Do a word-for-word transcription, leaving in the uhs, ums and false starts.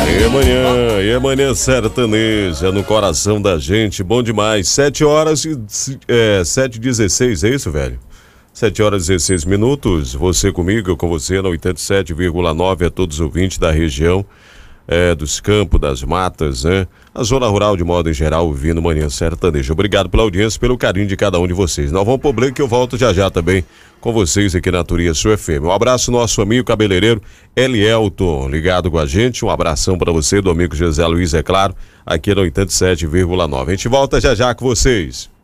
E amanhã, e amanhã sertaneja no coração da gente, bom demais. Sete horas e é, sete e dezesseis, é isso, velho? Sete horas e dezesseis minutos, você comigo, eu com você na oitenta e sete vírgula nove, a todos os ouvintes da região, é, dos campos, das matas, né? A zona rural de modo em geral, ouvindo Manhã Sertaneja. Obrigado pela audiência, pelo carinho de cada um de vocês. Nós vamos pro break que eu volto já já também com vocês aqui na Turiaçu F M. Um abraço nosso amigo cabeleireiro Elielton, ligado com a gente. Um abração para você, do amigo José Luiz, é claro, aqui no oitenta e sete vírgula nove. A gente volta já já com vocês.